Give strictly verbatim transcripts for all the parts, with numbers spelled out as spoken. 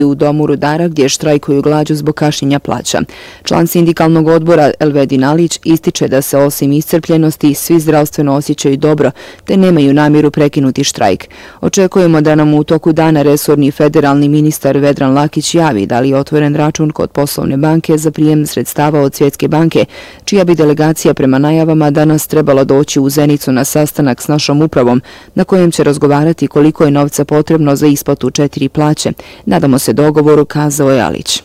u domu rudara gdje štrajkuju glađu zbog kašnjenja plaća. Član sindikalnog odbora Elvedin Alić ističe da se osim iscrpljenosti svi zdravstveno osjećaju dobro te nemaju namjeru prekinuti štrajk. Očekujemo da nam u toku dana resorni federalni ministar Vedran Lakić javi da li je otvoren račun kod poslovne banke za prijem sredstava od Svjetske banke, čija bi delegacija prema najavama danas trebala doći u Zenicu na sastanak s našom upravom, na kojem će razgovarati koliko je novca potrebno za isplatu četiri plaće. Nadamo se dogovoru, kazao je Alić.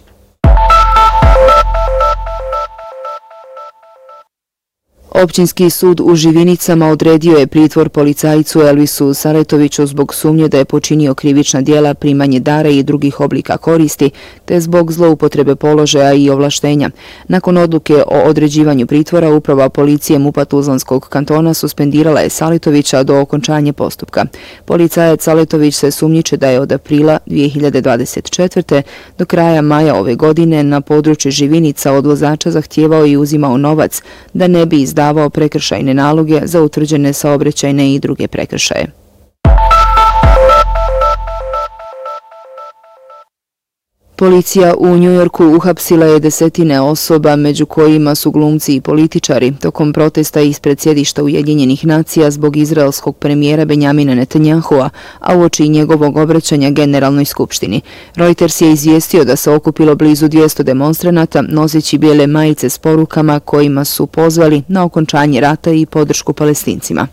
Općinski sud u Živinicama odredio je pritvor policajcu Elvisu Saletoviću zbog sumnje da je počinio krivična djela primanje dara i drugih oblika koristi, te zbog zloupotrebe položaja i ovlaštenja. Nakon odluke o određivanju pritvora, uprava policije MUP-a Tuzlanskog kantona suspendirala je Saletovića do okončanja postupka. Policajac Saletović se sumnjiče da je od aprila dvije hiljade dvadeset četvrte do kraja maja ove godine na području Živinica od vozača zahtijevao i uzimao novac da ne bi izdavao davao prekršajne naloge za utvrđene saobraćajne i druge prekršaje. Policija u Njujorku uhapsila je desetine osoba, među kojima su glumci i političari, tokom protesta ispred sjedišta Ujedinjenih nacija zbog izraelskog premijera Benjamina Netanyahua, a uoči njegovog obraćanja Generalnoj skupštini. Reuters je izvijestio da se okupilo blizu dvjesto demonstranata, noseći bijele majice s porukama kojima su pozvali na okončanje rata i podršku Palestincima.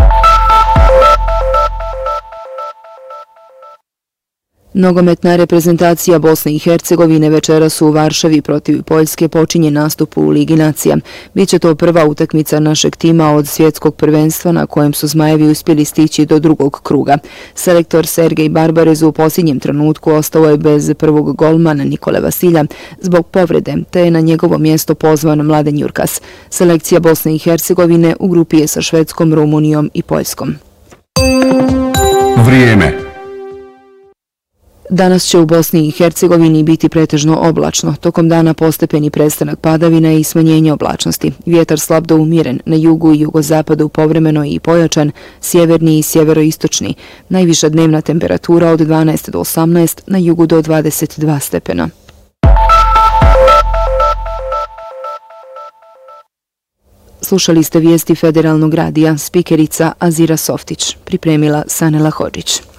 Nogometna reprezentacija Bosne i Hercegovine večeras u Varšavi protiv Poljske počinje nastup u Ligi nacija. Biće to prva utakmica našeg tima od svjetskog prvenstva na kojem su Zmajevi uspjeli stići do drugog kruga. Selektor Sergej Barbarez u posljednjem trenutku ostao je bez prvog golmana Nikole Vasilja zbog povrede, te je na njegovo mjesto pozvan Mladen Jurkas. Selekcija Bosne i Hercegovine u grupi je sa Švedskom, Rumunijom i Poljskom. Vrijeme. Danas će u Bosni i Hercegovini biti pretežno oblačno, tokom dana postepeni prestanak padavina i smanjenje oblačnosti. Vjetar slab do umjeren, na jugu i jugozapadu povremeno i pojačan, sjeverni i sjeveroistočni. Najviša dnevna temperatura od dvanaest do osamnaest, na jugu do dvadeset dva stepena. Slušali ste vijesti Federalnog radija, spikerica Azira Softić, pripremila Sanela Hodžić.